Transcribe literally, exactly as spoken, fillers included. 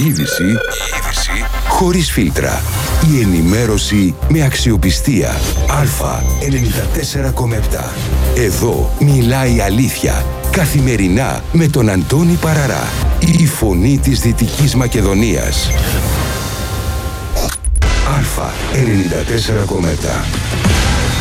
είδηση, η είδηση χωρίς φίλτρα. Η ενημέρωση με αξιοπιστία. Α ενενήντα τέσσερα κόμμα επτά. Εδώ μιλάει η αλήθεια. Καθημερινά με τον Αντώνη Παραρά. Η φωνή της Δυτικής Μακεδονίας. Α ενενήντα τέσσερα κόμμα επτά.